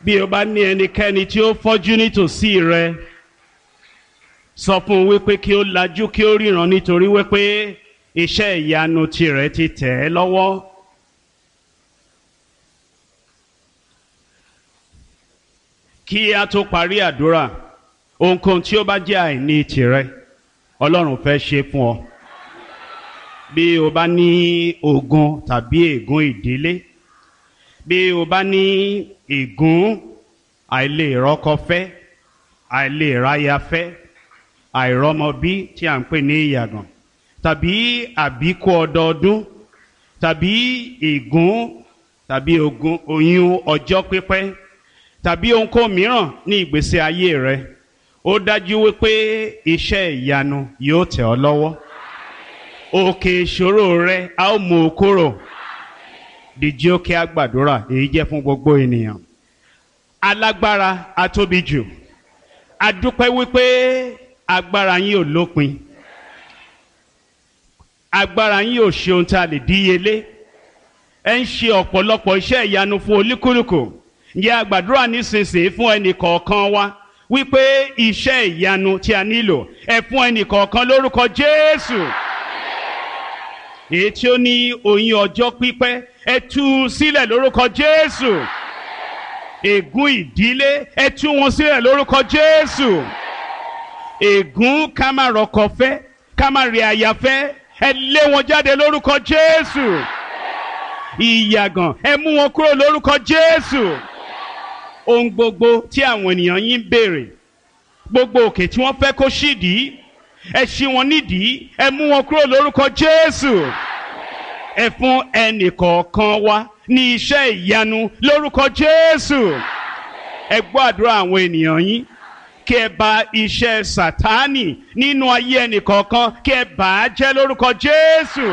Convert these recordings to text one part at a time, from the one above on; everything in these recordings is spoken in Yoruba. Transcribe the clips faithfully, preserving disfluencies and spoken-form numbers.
bí o bá ní ẹnikẹ́ni tí ó fọ́jú nítòsí rẹ sọ fún un wípé kí ó lajú kí ó ríran nítorí wípé iṣẹ́ ìyanu tirẹ̀ ti tẹ̀ ẹ́ lọ́wọ́. Kí a tó parí àdúrà, ohunkóhun tí ó bá jẹ́ àìní tirẹ̀ Ọlọ́run fẹ́ ṣe fún ọ. Bí o bá ní ogun tàbí ègún ìdílé, bí o bá ní ègún àìlè rọ́kọ fẹ́, àìlè ráya fẹ́, àìrọ́mọbí tí à ń pè ní ìyàgàn, tàbí àbíkú ọdọọdún, tàbí ègún tàbí ogun oyún ọjọ́ pípẹ́, tàbí ohunkóhun mìíràn ní ìgbésí ayé rẹ, ó dájú wípé iṣẹ́ ìyanu yóò tẹ̀ ọ́ lọ́wọ́. Òkè ìṣòro rẹ a ó mú o kúrò. Dìjí ó kí a gbàdúrà, èyí jẹ́ fún gbogbo ènìyàn. Alágbára atóbi jù, a dúpẹ́ wípé agbára yín ò lópin, agbára yín ò ṣe ohun tí a lè díyelé. Ẹ ń ṣe ọ̀pọ̀lọpọ̀ iṣẹ́ ìyanu fún olúkúlùkù. Ǹjẹ́ a gbàdúrà nísinsìnyí fún ẹnì kọ̀ọ̀kan wa wípé iṣẹ́ ìyanu tí a nílò ẹ fún ẹnì kọ̀ọ̀kan lórúkọ Jésù. Èyí tí ó ní oyún ọjọ́ pípẹ́ ẹ tú u sílẹ̀ lórúkọ Jésù. Ègún ìdílé ẹ tú wọn sílẹ̀ lórúkọ Jésù. Ègún ká má rọ́kọ fẹ́, ká má rí aya fẹ́, ẹ lé wọn jáde lórúkọ Jésù. Ìyàgàn ẹ mú wọn kúrò lórúkọ Jésù. Ohun gbogbo tí àwọn ènìyàn yín ń béèrè, gbogbo òkè tí wọ́n fẹ́ kó ṣídìí, ẹ ṣí wọn nídìí, ẹ mú wọn kúrò lórúkọ Jésù. Ẹ fún ẹnì kọ̀ọ̀kan wa ní iṣẹ́ ìyanu lórúkọ Jésù. Ẹ gbọ́ àdúrà àwọn ènìyàn yín, kí ẹ bà iṣẹ́ Sátánì nínú ayé ẹnì kọ̀ọ̀kan, kí ẹ bà á jẹ́ lórúkọ Jésù.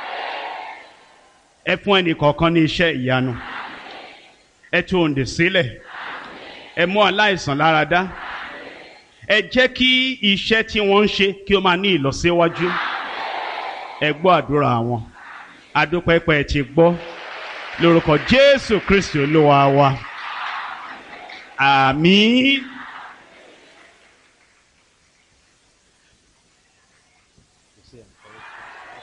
Ẹ fún ẹnì kọ̀ọ̀kan ní iṣẹ́ ìyanu. Ẹ tú òǹdè sílẹ̀. Ẹ mú aláìsàn lára dá. Ẹ jẹ́ kí iṣẹ́ tí wọ́n ń ṣe kí ó máa ní ìlọsíwájú. Ẹ gbọ́ àdúrà wọn. Adúpẹ́pẹ́ ti gbọ́ lórúkọ Jésù Kristi Olúwa wa. Àmín.